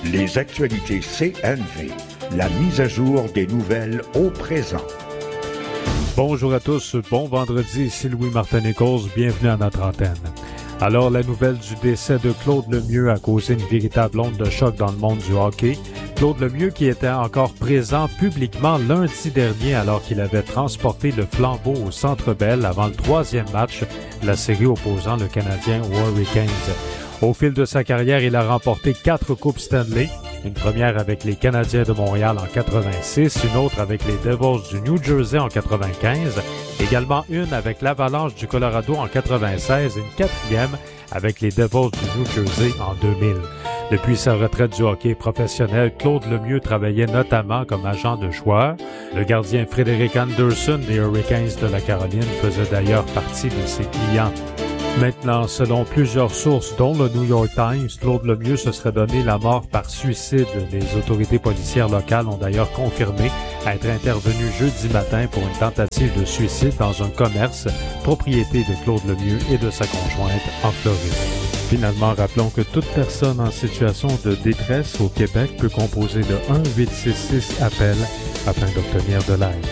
Les actualités CNV, la mise à jour des nouvelles au présent. Bonjour à tous, bon vendredi, ici Louis-Martin Nichols, bienvenue à notre antenne. Alors, la nouvelle du décès de Claude Lemieux a causé une véritable onde de choc dans le monde du hockey. Claude Lemieux qui était encore présent publiquement lundi dernier alors qu'il avait transporté le flambeau au Centre Bell avant le troisième match de la série opposant le Canadien aux Hurricanes. Au fil de sa carrière, il a remporté 4 Coupes Stanley. Une première avec les Canadiens de Montréal en 86, une autre avec les Devils du New Jersey en 95, également une avec l'Avalanche du Colorado en 96 et une quatrième avec les Devils du New Jersey en 2000. Depuis sa retraite du hockey professionnel, Claude Lemieux travaillait notamment comme agent de joueur. Le gardien Frédéric Anderson des Hurricanes de la Caroline faisait d'ailleurs partie de ses clients. Maintenant, selon plusieurs sources, dont le New York Times, Claude Lemieux se serait donné la mort par suicide. Les autorités policières locales ont d'ailleurs confirmé être intervenues jeudi matin pour une tentative de suicide dans un commerce, propriété de Claude Lemieux et de sa conjointe en Floride. Finalement, rappelons que toute personne en situation de détresse au Québec peut composer le 1-866-APPEL afin d'obtenir de l'aide.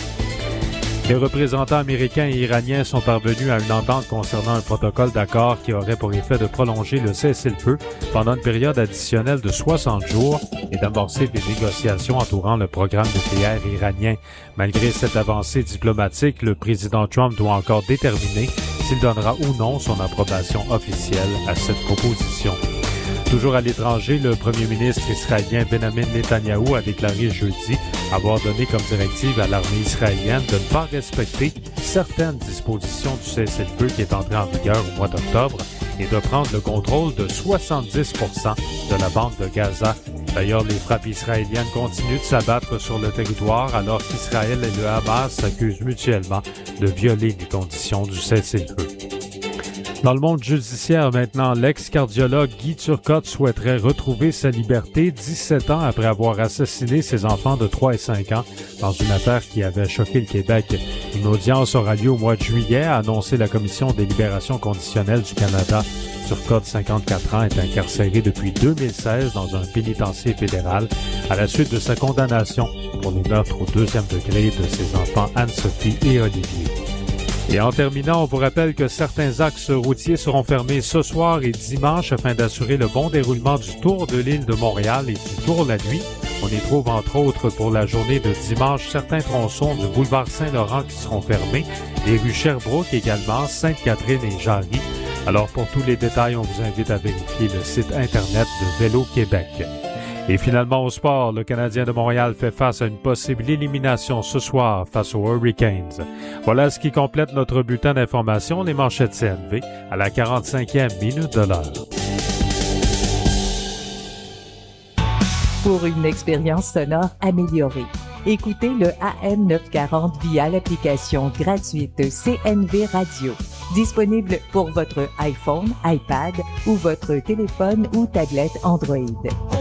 Les représentants américains et iraniens sont parvenus à une entente concernant un protocole d'accord qui aurait pour effet de prolonger le cessez-le-feu pendant une période additionnelle de 60 jours et d'amorcer des négociations entourant le programme nucléaire iranien. Malgré cette avancée diplomatique, le président Trump doit encore déterminer s'il donnera ou non son approbation officielle à cette proposition. Toujours à l'étranger, le premier ministre israélien Benjamin Netanyahou a déclaré jeudi avoir donné comme directive à l'armée israélienne de ne pas respecter certaines dispositions du cessez-le-feu qui est entré en vigueur au mois d'octobre et de prendre le contrôle de 70% de la bande de Gaza. D'ailleurs, les frappes israéliennes continuent de s'abattre sur le territoire alors qu'Israël et le Hamas s'accusent mutuellement de violer les conditions du cessez-le-feu. Dans le monde judiciaire maintenant, l'ex-cardiologue Guy Turcotte souhaiterait retrouver sa liberté 17 ans après avoir assassiné ses enfants de 3 et 5 ans dans une affaire qui avait choqué le Québec. Une audience aura lieu au mois de juillet, a annoncé la Commission des libérations conditionnelles du Canada. Turcotte, 54 ans, est incarcéré depuis 2016 dans un pénitencier fédéral à la suite de sa condamnation pour les meurtres au 2e degré de ses enfants Anne-Sophie et Olivier. Et en terminant, on vous rappelle que certains axes routiers seront fermés ce soir et dimanche afin d'assurer le bon déroulement du Tour de l'île de Montréal et du Tour la nuit. On y trouve entre autres pour la journée de dimanche certains tronçons du boulevard Saint-Laurent qui seront fermés, les rues Sherbrooke également, Sainte-Catherine et Jarry. Alors pour tous les détails, on vous invite à vérifier le site internet de Vélo Québec. Et finalement au sport, le Canadien de Montréal fait face à une possible élimination ce soir face aux Hurricanes. Voilà ce qui complète notre bulletin d'information, les manchettes CNV, à la 45e minute de l'heure. Pour une expérience sonore améliorée, écoutez le AM 940 via l'application gratuite CNV Radio. Disponible pour votre iPhone, iPad ou votre téléphone ou tablette Android.